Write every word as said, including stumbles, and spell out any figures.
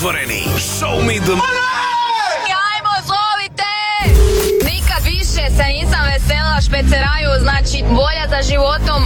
otvoreni. Show me the money! Ajmo, zovite! Nikad više se nisam vesela špeceraju, znači bolja za životom